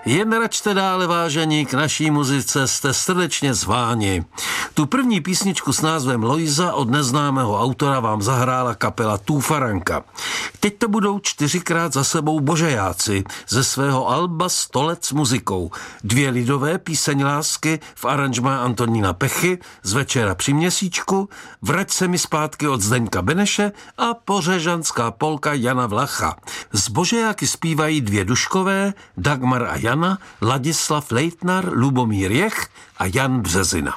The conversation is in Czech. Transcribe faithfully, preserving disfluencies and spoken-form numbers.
Jen račte dále, vážení, k naší muzice jste srdečně zváni. Tu první písničku s názvem Lojza od neznámého autora vám zahrála kapela Túfaranka. Teď to budou čtyřikrát za sebou božejáci ze svého alba Sto let s muzikou. Dvě lidové píseň lásky v aranžmá Antonína Pechy, z Večera při měsíčku, Vrať se mi zpátky od Zdeňka Beneše a pořežanská polka Jana Vlacha. Z božejáky zpívají dvě Duškové, Dagmar a Jana, Ladislav Leitnar, Lubomír Jech a Jan Březina.